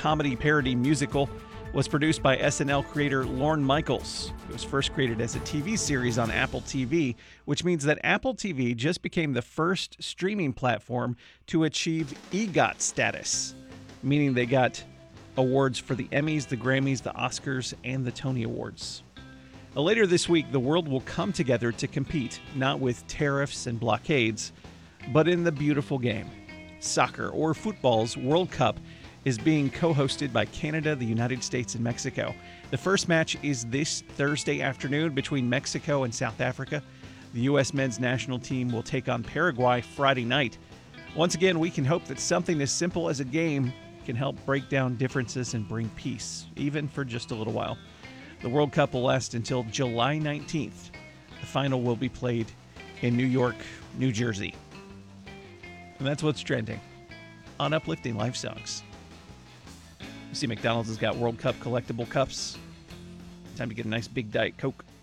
comedy parody musical, was produced by SNL creator Lorne Michaels. It was first created as a TV series on Apple TV, which means that Apple TV just became the first streaming platform to achieve EGOT status, meaning they got awards for the Emmys, the Grammys, the Oscars, and the Tony Awards. Now, later this week, the world will come together to compete, not with tariffs and blockades, but in the beautiful game. Soccer, or football's World Cup, is being co-hosted by Canada, the United States, and Mexico. The first match is this Thursday afternoon between Mexico and South Africa. The U.S. men's national team will take on Paraguay Friday night. Once again, we can hope that something as simple as a game can help break down differences and bring peace, even for just a little while. The World Cup will last until July 19th. The final will be played in New York, New Jersey. And that's what's trending on Uplifting Life Songs. You see, McDonald's has got World Cup collectible cups. Time to get a nice big Diet Coke.